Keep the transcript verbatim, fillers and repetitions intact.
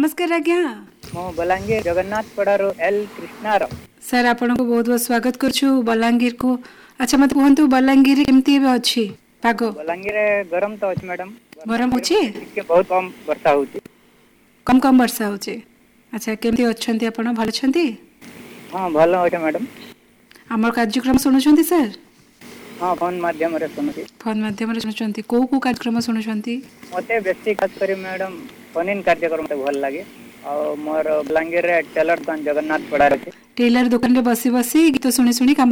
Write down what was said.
नमस्कार आज्ञा मो बलांगीर जगन्नाथ पड़ारो एल कृष्णार सर आपण को बहुत बहुत स्वागत करछु बलांगीर को। अच्छा मत कहंतु बलांगीर केमती बे अछि पाग? बलांगीर गरम तो अछि मैडम, गरम अछि के बहुत कम वर्षा होछि। कम कम वर्षा होछि। अच्छा केमती अछंती आपण भल छंती? हां भलो अछि मैडम। हमर कार्यक्रम सुनुछंती सर? हां फोन माध्यम रे सुनुछि। फोन माध्यम रे सुनुछंती को को कार्यक्रम सुनुछंती? मते बेसी खास करी मैडम फनिन कार्यक्रम मते भल लागे आ मोर बलांगीर रे टेलर दुकान जगन्नाथ पड़ार अछि। टेलर दुकान रे बसी बसी गीत सुनी सुनी काम